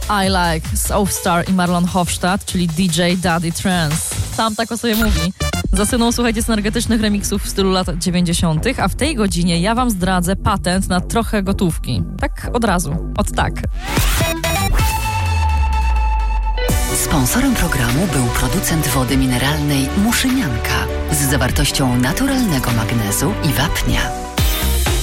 I Like, Southstar i Marlon Hofstadt, czyli DJ Daddy Trance. Sam tak o sobie mówi. Zasyną słuchajcie synergetycznych remixów w stylu lat 90., a w tej godzinie ja wam zdradzę patent na trochę gotówki. Tak od razu, od tak. Sponsorem programu był producent wody mineralnej Muszynianka z zawartością naturalnego magnezu i wapnia.